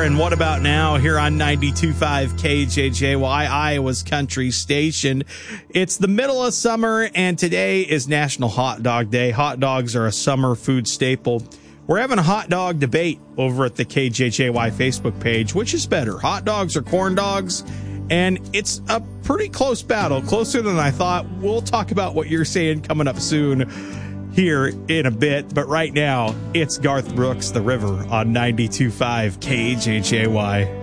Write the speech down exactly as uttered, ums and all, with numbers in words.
and What About Now here on ninety-two point five K J J Y, Iowa's country station. It's the middle of summer, and today is National Hot Dog Day. Hot dogs are a summer food staple. We're having a hot dog debate over at the K J J Y Facebook page. Which is better, hot dogs or corn dogs? And it's a pretty close battle, closer than I thought. We'll talk about what you're saying coming up soon here in a bit. But right now, it's Garth Brooks, The River, on ninety-two point five K J J Y.